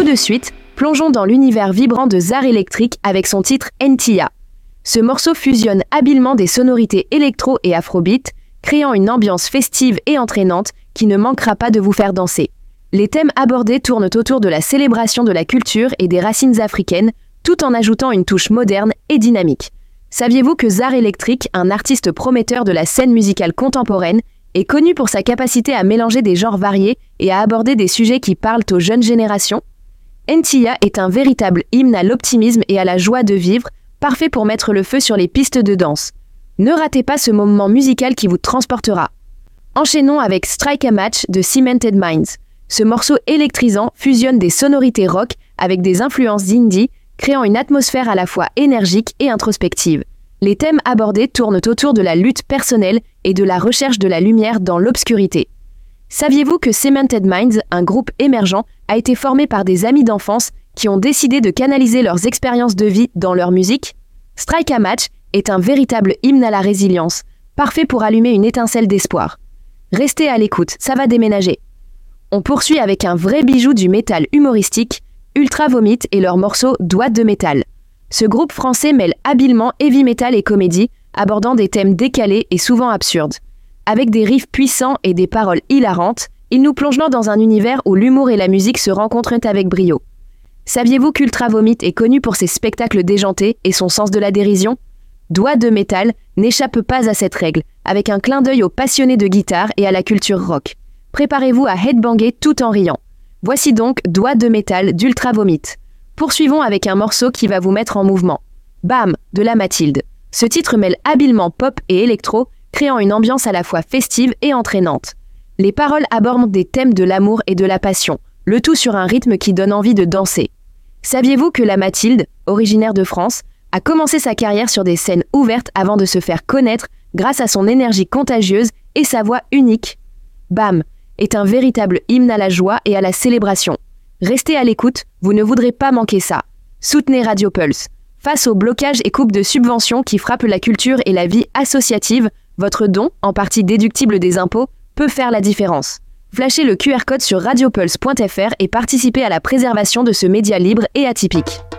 de suite, plongeons dans l'univers vibrant de Zar Electric avec son titre Ntya. Ce morceau fusionne habilement des sonorités électro et afrobeat, créant une ambiance festive et entraînante qui ne manquera pas de vous faire danser. Les thèmes abordés tournent autour de la célébration de la culture et des racines africaines, tout en ajoutant une touche moderne et dynamique. Saviez-vous que Zar Electric, un artiste prometteur de la scène musicale contemporaine, est connu pour sa capacité à mélanger des genres variés et à aborder des sujets qui parlent aux jeunes générations? Ntya est un véritable hymne à l'optimisme et à la joie de vivre, parfait pour mettre le feu sur les pistes de danse. Ne ratez pas ce moment musical qui vous transportera. Enchaînons avec Strike a Match de Cemented Minds. Ce morceau électrisant fusionne des sonorités rock avec des influences indie, créant une atmosphère à la fois énergique et introspective. Les thèmes abordés tournent autour de la lutte personnelle et de la recherche de la lumière dans l'obscurité. Saviez-vous que Cemented Minds, un groupe émergent, a été formé par des amis d'enfance qui ont décidé de canaliser leurs expériences de vie dans leur musique? Strike a Match est un véritable hymne à la résilience, parfait pour allumer une étincelle d'espoir. Restez à l'écoute, ça va déménager. On poursuit avec un vrai bijou du métal humoristique, Ultra Vomit et leur morceau Doigts de métal. Ce groupe français mêle habilement heavy metal et comédie, abordant des thèmes décalés et souvent absurdes. Avec des riffs puissants et des paroles hilarantes, ils nous plongent dans un univers où l'humour et la musique se rencontrent avec brio. Saviez-vous qu'Ultra Vomit est connu pour ses spectacles déjantés et son sens de la dérision? Doigts de métal n'échappe pas à cette règle, avec un clin d'œil aux passionnés de guitare et à la culture rock. Préparez-vous à headbanger tout en riant. Voici donc Doigts de métal d'Ultra Vomit. Poursuivons avec un morceau qui va vous mettre en mouvement. Bam de la Mathilde. Ce titre mêle habilement pop et électro, créant une ambiance à la fois festive et entraînante. Les paroles abordent des thèmes de l'amour et de la passion, le tout sur un rythme qui donne envie de danser. Saviez-vous que la Mathilde, originaire de France, a commencé sa carrière sur des scènes ouvertes avant de se faire connaître grâce à son énergie contagieuse et sa voix unique? Bam est un véritable hymne à la joie et à la célébration. Restez à l'écoute, vous ne voudrez pas manquer ça. Soutenez Radio Pulse. Face aux blocages et coupes de subventions qui frappent la culture et la vie associative, votre don, en partie déductible des impôts, peut faire la différence. Flashez le QR code sur radiopulse.fr et participez à la préservation de ce média libre et atypique.